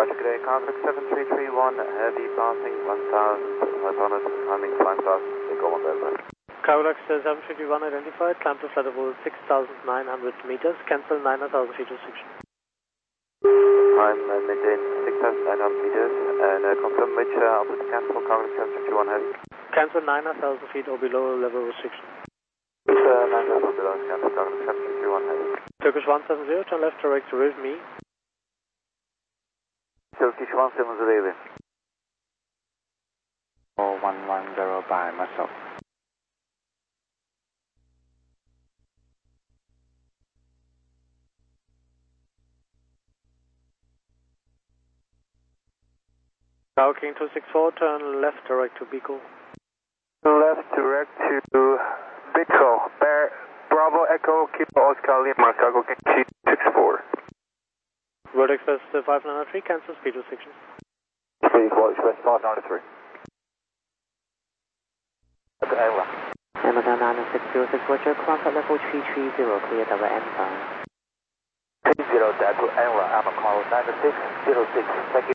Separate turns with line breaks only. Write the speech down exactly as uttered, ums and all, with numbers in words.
Roger, good day. Conflict seven three three one, heavy passing one thousand five hundred, climbing five thousand, go on there.
Carolux seven three three one identified, climb to flight level six thousand nine hundred meters, cancel nine thousand feet restriction.
I'm uh, maintain six thousand nine hundred meters, and uh, confirm which uh, altitude cancel, Carolux seven three three one heavy.
Cancel nine thousand feet or below level restriction.
Which uh, nine thousand below cancel, Carolux seven three three one heavy.
Turkish one seven zero, turn left direct with me.
Turkish one seven zero.
four one one zero by myself.
Tower King two six four, turn left direct to Bicol.
Left direct to Bicol. Bear, Bravo Echo Kilo Oscar Lima, Cargo King two six four.
World Express five nine three, cancel speed restriction.
Speed World Express five nine three. Okay, Ella.
Amazon nine six zero six, Roger, contact level three three zero, clear double M five.
three zero, Delta Ella, I'm a call nine six zero six, thank you.